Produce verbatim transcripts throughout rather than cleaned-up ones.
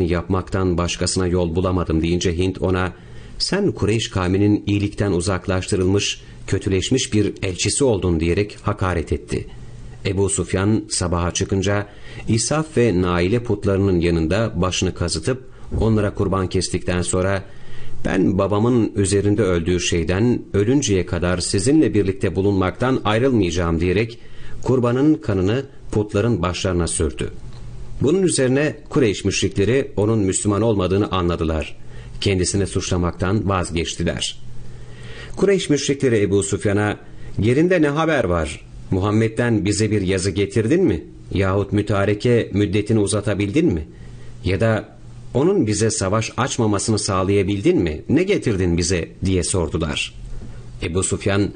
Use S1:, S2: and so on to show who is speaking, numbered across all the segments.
S1: gerekeni yapmaktan başkasına yol bulamadım deyince Hint ona, sen Kureyş kavminin iyilikten uzaklaştırılmış, kötüleşmiş bir elçisi oldun diyerek hakaret etti. Ebu Sufyan sabaha çıkınca İsaf ve Naile putlarının yanında başını kazıtıp onlara kurban kestikten sonra, ben babamın üzerinde öldüğü şeyden ölünceye kadar sizinle birlikte bulunmaktan ayrılmayacağım diyerek kurbanın kanını putların başlarına sürdü. Bunun üzerine Kureyş müşrikleri onun Müslüman olmadığını anladılar. Kendisini suçlamaktan vazgeçtiler. Kureyş müşrikleri Ebu Sufyan'a, yerinde ne haber var? Muhammed'den bize bir yazı getirdin mi? Yahut mütareke müddetini uzatabildin mi? Ya da onun bize savaş açmamasını sağlayabildin mi? Ne getirdin bize diye sordular. Ebu Sufyan,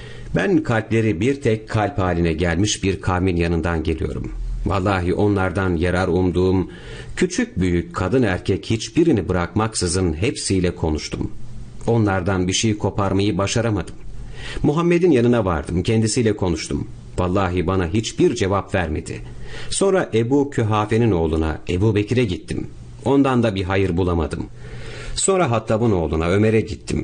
S1: ben kalpleri bir tek kalp haline gelmiş bir kavmin yanından geliyorum. Vallahi onlardan yarar umduğum, küçük büyük kadın erkek hiçbirini bırakmaksızın hepsiyle konuştum. Onlardan bir şey koparmayı başaramadım. Muhammed'in yanına vardım, kendisiyle konuştum. Vallahi bana hiçbir cevap vermedi. Sonra Ebu Kühafe'nin oğluna Ebu Bekir'e gittim. Ondan da bir hayır bulamadım. Sonra Hattab'ın oğluna Ömer'e gittim.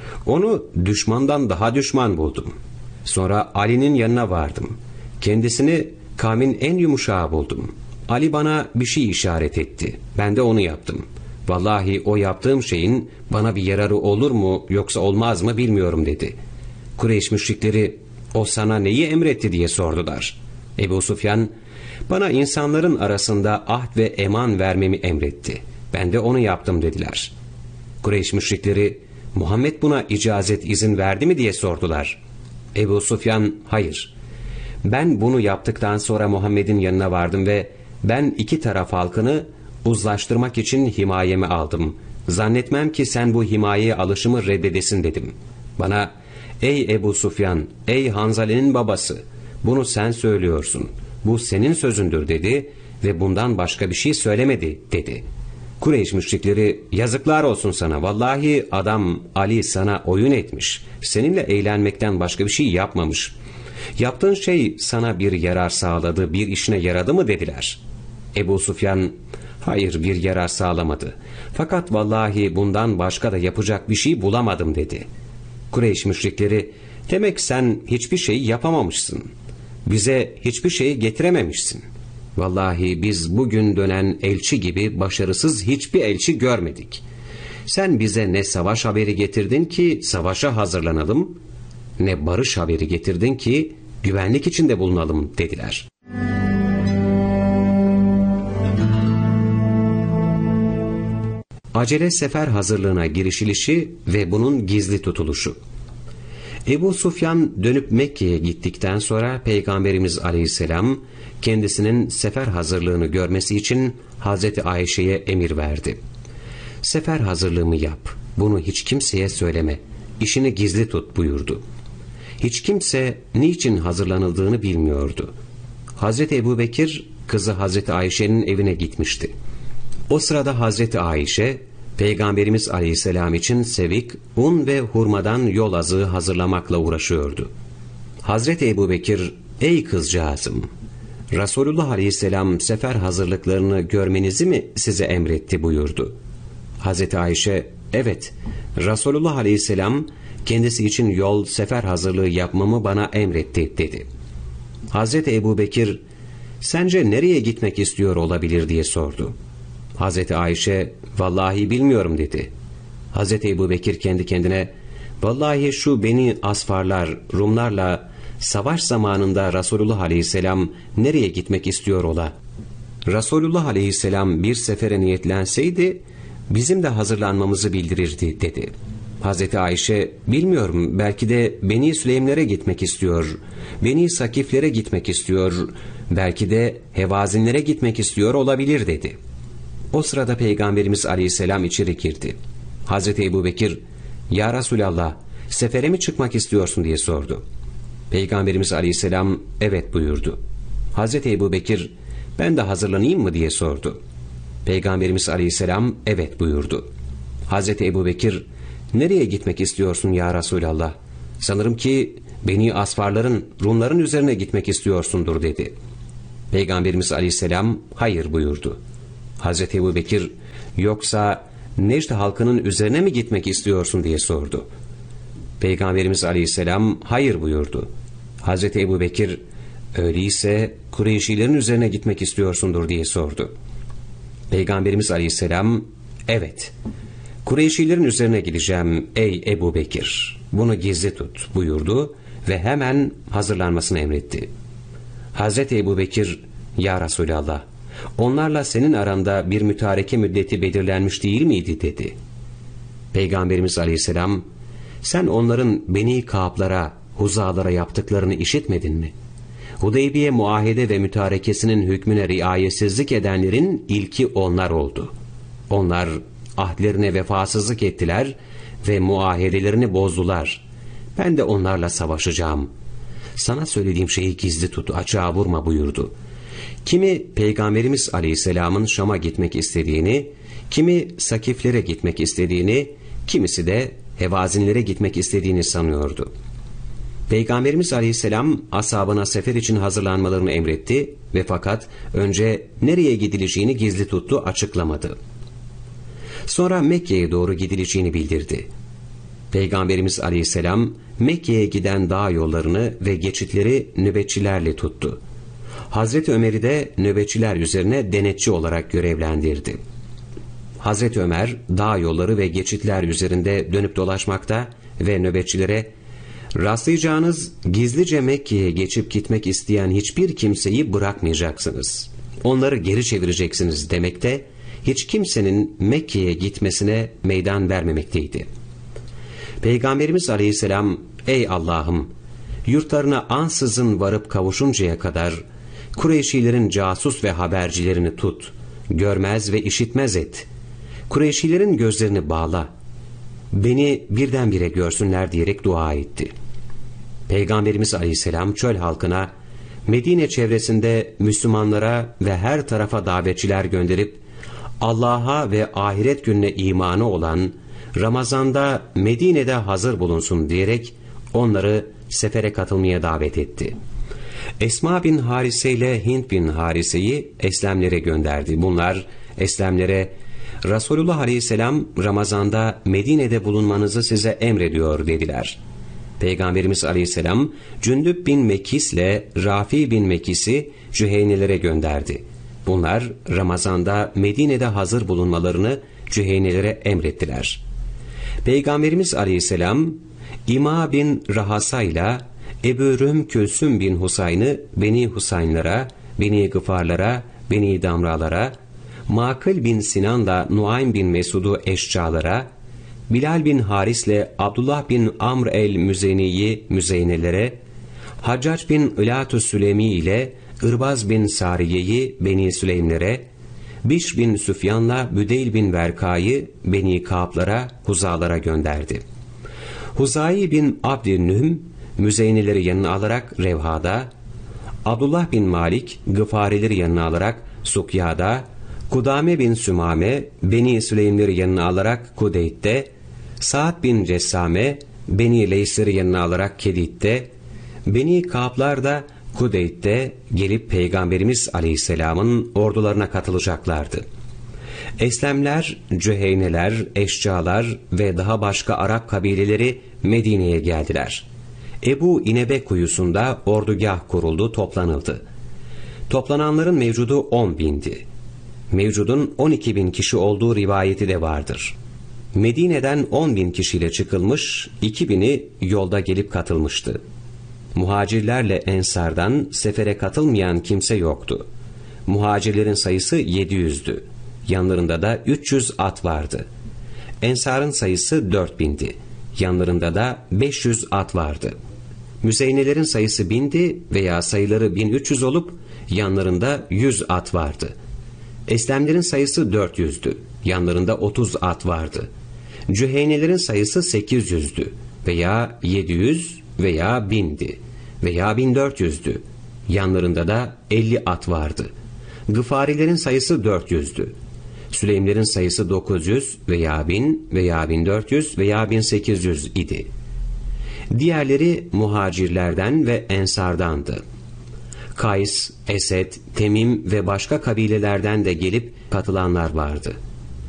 S1: Onu düşmandan daha düşman buldum. Sonra Ali'nin yanına vardım. Kendisini kavmin en yumuşağı buldum. Ali bana bir şey işaret etti. Ben de onu yaptım. Vallahi o yaptığım şeyin bana bir yararı olur mu yoksa olmaz mı bilmiyorum dedi. Kureyş müşrikleri, o sana neyi emretti diye sordular. Ebu Sufyan, bana insanların arasında ahd ve eman vermemi emretti. Ben de onu yaptım dediler. Kureyş müşrikleri, Muhammed buna icazet izin verdi mi diye sordular. Ebu Sufyan, hayır. Ben bunu yaptıktan sonra Muhammed'in yanına vardım ve ben iki taraf halkını uzlaştırmak için himayeme aldım. Zannetmem ki sen bu himayeye alışımı reddedesin dedim. Bana, ey Ebu Sufyan, ey Hanzale'nin babası, bunu sen söylüyorsun. Bu senin sözündür dedi ve bundan başka bir şey söylemedi dedi. Kureyş müşrikleri, yazıklar olsun sana, vallahi adam Ali sana oyun etmiş, seninle eğlenmekten başka bir şey yapmamış. Yaptığın şey sana bir yarar sağladı, bir işine yaradı mı dediler. Ebu Sufyan, hayır bir yarar sağlamadı. Fakat vallahi bundan başka da yapacak bir şey bulamadım dedi. Kureyş müşrikleri, demek sen hiçbir şey yapamamışsın. Bize hiçbir şey getirememişsin. Vallahi biz bugün dönen elçi gibi başarısız hiçbir elçi görmedik. Sen bize ne savaş haberi getirdin ki savaşa hazırlanalım, ne barış haberi getirdin ki güvenlik içinde bulunalım dediler. Acele sefer hazırlığına girişilişi ve bunun gizli tutuluşu. Ebu Sufyan dönüp Mekke'ye gittikten sonra Peygamberimiz Aleyhisselam kendisinin sefer hazırlığını görmesi için Hazreti Ayşe'ye emir verdi. Sefer hazırlığımı yap, bunu hiç kimseye söyleme, işini gizli tut buyurdu. Hiç kimse niçin hazırlanıldığını bilmiyordu. Hazreti Ebubekir kızı Hazreti Ayşe'nin evine gitmişti. O sırada Hazreti Ayşe, Peygamberimiz Aleyhisselam için sevik, un ve hurmadan yol azığı hazırlamakla uğraşıyordu. Hazreti Ebubekir, ey kızcağızım, Resulullah Aleyhisselam sefer hazırlıklarını görmenizi mi size emretti buyurdu. Hazreti Ayşe, evet, Resulullah Aleyhisselam kendisi için yol sefer hazırlığı yapmamı bana emretti dedi. Hazreti Ebubekir, sence nereye gitmek istiyor olabilir diye sordu. Hazreti Ayşe, vallahi bilmiyorum dedi. Hazreti Ebubekir kendi kendine, vallahi şu Beni Asfarlar, Rumlarla savaş zamanında Resulullah Aleyhisselam nereye gitmek istiyor ola? Resulullah Aleyhisselam bir sefere niyetlenseydi, bizim de hazırlanmamızı bildirirdi dedi. Hazreti Ayşe, bilmiyorum, belki de Beni Süleymlere gitmek istiyor, Beni Sakiflere gitmek istiyor, belki de Hevazinlere gitmek istiyor olabilir dedi. O sırada Peygamberimiz Aleyhisselam içeri girdi. Hazreti Ebubekir, ya Resulallah, sefere mi çıkmak istiyorsun diye sordu. Peygamberimiz Aleyhisselam, evet buyurdu. Hazreti Ebubekir, ben de hazırlanayım mı diye sordu. Peygamberimiz Aleyhisselam, evet buyurdu. Hazreti Ebubekir, nereye gitmek istiyorsun ya Resulallah? Sanırım ki Beni Asfarların, Rumların üzerine gitmek istiyorsundur dedi. Peygamberimiz Aleyhisselam, hayır buyurdu. Hazreti Ebubekir, yoksa Necd halkının üzerine mi gitmek istiyorsun diye sordu. Peygamberimiz Aleyhisselam hayır buyurdu. Hazreti Ebubekir, öyleyse Kureyşilerin üzerine gitmek istiyorsundur diye sordu. Peygamberimiz Aleyhisselam, evet, Kureyşilerin üzerine gideceğim ey Ebubekir, bunu gizli tut buyurdu ve hemen hazırlanmasını emretti. Hazreti Ebubekir, ya Resulallah, onlarla senin aranda bir mütareke müddeti belirlenmiş değil miydi dedi. Peygamberimiz Aleyhisselam, sen onların Beni Kâb'lara, Huzalara yaptıklarını işitmedin mi? Hudeybiye muahede ve mütarekesinin hükmüne riayetsizlik edenlerin ilki onlar oldu. Onlar ahdlerine vefasızlık ettiler ve muahedelerini bozdular. Ben de onlarla savaşacağım. Sana söylediğim şeyi gizli tut, açığa vurma buyurdu. Kimi Peygamberimiz Aleyhisselam'ın Şam'a gitmek istediğini, kimi Sakiflere gitmek istediğini, kimisi de Hevazinlere gitmek istediğini sanıyordu. Peygamberimiz Aleyhisselam ashabına sefer için hazırlanmalarını emretti ve fakat önce nereye gidileceğini gizli tuttu, açıklamadı. Sonra Mekke'ye doğru gidileceğini bildirdi. Peygamberimiz Aleyhisselam Mekke'ye giden dağ yollarını ve geçitleri nöbetçilerle tuttu. Hazreti Ömer'i de nöbetçiler üzerine denetçi olarak görevlendirdi. Hazreti Ömer dağ yolları ve geçitler üzerinde dönüp dolaşmakta ve nöbetçilere, rastlayacağınız gizlice Mekke'ye geçip gitmek isteyen hiçbir kimseyi bırakmayacaksınız. Onları geri çevireceksiniz demekte, hiç kimsenin Mekke'ye gitmesine meydan vermemekteydi. Peygamberimiz Aleyhisselam, ey Allah'ım, yurtlarına ansızın varıp kavuşuncaya kadar Kureyşilerin casus ve habercilerini tut, görmez ve işitmez et. Kureyşilerin gözlerini bağla, beni birdenbire görsünler diyerek dua etti. Peygamberimiz Aleyhisselam çöl halkına, Medine çevresinde Müslümanlara ve her tarafa davetçiler gönderip, Allah'a ve ahiret gününe imanı olan, Ramazan'da Medine'de hazır bulunsun diyerek onları sefere katılmaya davet etti. Esma bin Harise ile Hint bin Harise'yi Eslemlere gönderdi. Bunlar Eslemlere, Resulullah Aleyhisselam Ramazan'da Medine'de bulunmanızı size emrediyor dediler. Peygamberimiz Aleyhisselam Cündüb bin Mekis ile Rafi bin Mekis'i Cüheynelere gönderdi. Bunlar Ramazan'da Medine'de hazır bulunmalarını Cüheynelere emrettiler. Peygamberimiz Aleyhisselam İma bin Rahasa ile Ebu Rüm Külsüm bin Husayn'ı Beni Husaynlara, Beni Gıfarlara, Beni Damralara, Makıl bin Sinan'la Nuaym bin Mesud'u Eşcalara, Bilal bin Haris'le Abdullah bin Amr el-Müzeyni'yi Müzeynelere, Haccac bin İlatü Sülemi ile Irbaz bin Sariye'yi Beni Süleymlere, Bişr bin Süfyan'la Büdeyl bin Verka'yı Beni Kâb'lara, Huzalara gönderdi. Huzayi bin Abdünnühm, Müzeynileri yanına alarak Revha'da, Abdullah bin Malik, Gıfarileri yanına alarak Sukya'da, Kudame bin Sümame, Beni Süleymleri yanına alarak Kudeyt'te, Sa'd bin Cessame, Beni Leysleri yanına alarak Kedid'de, Beni Kâb'lar da Kudeyt'te gelip Peygamberimiz Aleyhisselam'ın ordularına katılacaklardı. Eslemler, Cüheyneler, Eşcalar ve daha başka Arap kabileleri Medine'ye geldiler. Ebu İnebe kuyusunda ordugah kuruldu, toplanıldı. Toplananların mevcudu on bindi. Mevcudun on iki bin kişi olduğu rivayeti de vardır. Medine'den on bin kişiyle çıkılmış, iki bini yolda gelip katılmıştı. Muhacirlerle Ensardan sefere katılmayan kimse yoktu. Muhacirlerin sayısı yedi yüzdü. Yanlarında da üç yüz at vardı. Ensar'ın sayısı dört bindi. Yanlarında da beş yüz at vardı. Müzeynelerin sayısı bindi veya sayıları bin üç yüz olup yanlarında yüz at vardı. Eslemlerin sayısı dört yüzdü. Yanlarında otuz at vardı. Cüheynelerin sayısı sekiz yüzdü veya yedi yüz veya bindi veya bin dört yüzdü. Yanlarında da elli at vardı. Gıfarilerin sayısı dört yüzdü. Süleymlerin sayısı dokuz yüz veya bin veya bin dört yüz veya bin sekiz yüz idi. Diğerleri muhacirlerden ve ensardandı. Kays, Esed, Temim ve başka kabilelerden de gelip katılanlar vardı.